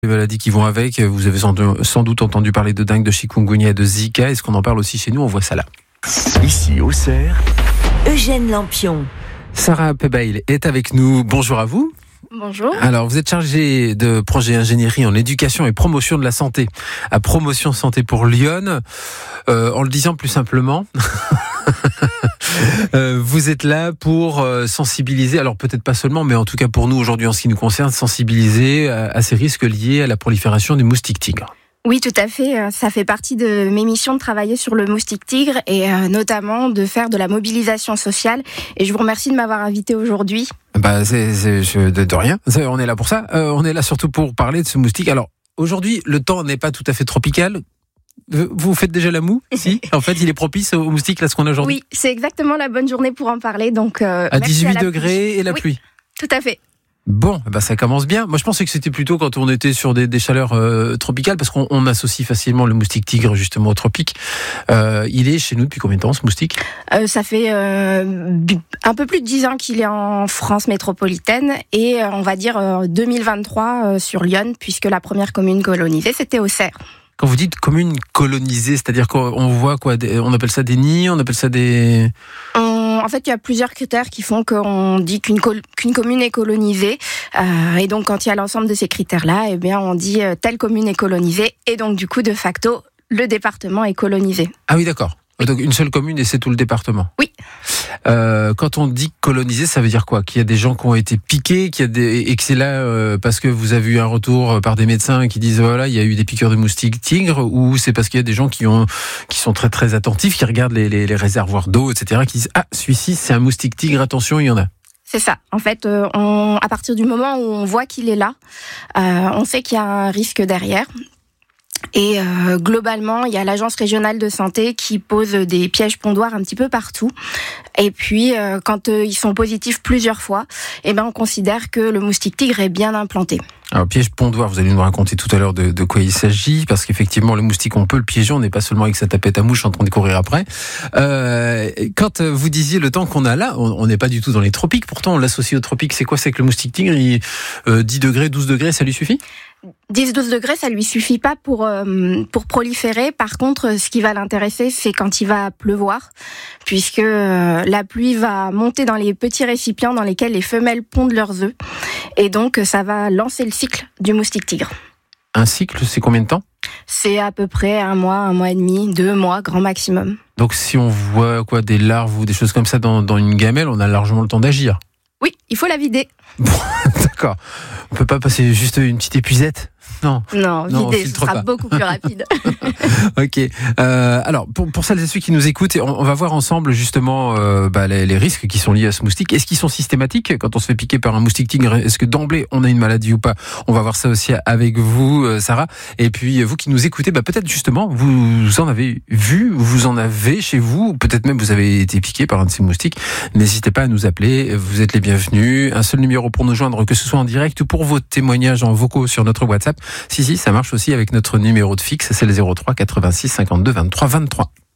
Les maladies qui vont avec, vous avez sans doute entendu parler de dengue, de chikungunya et de Zika. Est-ce qu'on en parle aussi chez nous? On voit ça là. Ici, Auxerre, Eugène Lampion. Sarah Pebail est avec nous. Bonjour à vous. Bonjour. Alors, vous êtes chargée de projet ingénierie en éducation et promotion de la santé à Promotion Santé pour Lyon. En le disant plus simplement, vous êtes là pour sensibiliser, alors peut-être pas seulement, mais en tout cas pour nous aujourd'hui en ce qui nous concerne, sensibiliser à ces risques liés à la prolifération des moustiques tigres. Oui, tout à fait. Ça fait partie de mes missions de travailler sur le moustique tigre et notamment de faire de la mobilisation sociale. Et je vous remercie de m'avoir invité aujourd'hui. De rien. On est là pour ça. On est là surtout pour parler de ce moustique. Alors aujourd'hui, le temps n'est pas tout à fait tropical. Vous faites déjà la moue? Si. En fait, il est propice aux moustiques là ce qu'on a aujourd'hui. Oui, c'est exactement la bonne journée pour en parler. Donc à 18 degrés et la pluie. Tout à fait. Bon, ça commence bien. Moi, je pensais que c'était plutôt quand on était sur des chaleurs tropicales, parce qu'on associe facilement le moustique tigre justement aux tropiques. Il est chez nous depuis combien de temps, ce moustique? Ça fait un peu plus de 10 ans qu'il est en France métropolitaine et on va dire 2023 sur Lyon, puisque la première commune colonisée, c'était Auxerre. Quand vous dites commune colonisée, c'est-à-dire qu'on voit quoi? On appelle ça des nids, on appelle ça des... En fait, il y a plusieurs critères qui font qu'on dit qu'une commune est colonisée. Et donc, quand il y a l'ensemble de ces critères-là, eh bien, on dit telle commune est colonisée. Et donc, du coup, de facto, le département est colonisé. Ah oui, d'accord. Donc, une seule commune et c'est tout le département. Oui. Quand on dit colonisé, ça veut dire quoi? Qu'il y a des gens qui ont été piqués, et que c'est là parce que vous avez eu un retour par des médecins qui disent voilà, il y a eu des piqûres de moustiques tigres, ou c'est parce qu'il y a des gens qui sont très très attentifs, qui regardent les réservoirs d'eau, etc., qui disent ah, celui-ci c'est un moustique tigre, attention, il y en a. C'est ça. En fait, à partir du moment où on voit qu'il est là, on sait qu'il y a un risque derrière. Et globalement, il y a l'agence régionale de santé qui pose des pièges pondoirs un petit peu partout. Et puis, quand ils sont positifs plusieurs fois, eh ben, on considère que le moustique tigre est bien implanté. Alors, piège pondoir, vous allez nous raconter tout à l'heure de quoi il s'agit, parce qu'effectivement, le moustique, on peut le piéger, on n'est pas seulement avec sa tapette à mouche en train de courir après. Quand vous disiez le temps qu'on a là, on n'est pas du tout dans les tropiques, pourtant on l'associe aux tropiques. C'est quoi? C'est que le moustique tigre, 10 degrés, 12 degrés, ça lui suffit? 10-12 degrés, ça lui suffit pas pour proliférer. Par contre, ce qui va l'intéresser, c'est quand il va pleuvoir, puisque la pluie va monter dans les petits récipients dans lesquels les femelles pondent leurs œufs. Et donc, ça va lancer le cycle du moustique tigre. Un cycle, c'est combien de temps? C'est à peu près 1 mois et demi, 2 mois, grand maximum. Donc, si on voit des larves ou des choses comme ça dans une gamelle, on a largement le temps d'agir. Oui, il faut la vider. Bon, d'accord. On peut pas passer juste une petite épuisette? Non, vider, ce sera beaucoup plus rapide. Ok. Alors, pour celles et ceux qui nous écoutent, on va voir ensemble justement les risques qui sont liés à ce moustique. Est-ce qu'ils sont systématiques quand on se fait piquer par un moustique tigre? Est-ce que d'emblée on a une maladie ou pas? On va voir ça aussi avec vous, Sarah. Et puis vous qui nous écoutez, peut-être justement vous en avez vu, vous en avez chez vous, peut-être même vous avez été piqué par un de ces moustiques. N'hésitez pas à nous appeler. Vous êtes les bienvenus. Un seul numéro pour nous joindre, que ce soit en direct ou pour vos témoignages en vocaux sur notre WhatsApp. Si, ça marche aussi avec notre numéro de fixe, c'est le 03 86 52 23 23.